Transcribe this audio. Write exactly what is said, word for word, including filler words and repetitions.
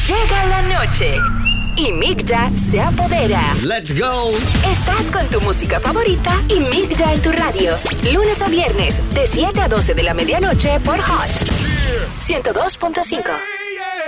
Llega la noche y Migda se apodera. Let's go. Estás con tu música favorita y Migda en tu radio. Lunes a viernes, de siete a doce de la medianoche por Hot ciento dos punto cinco.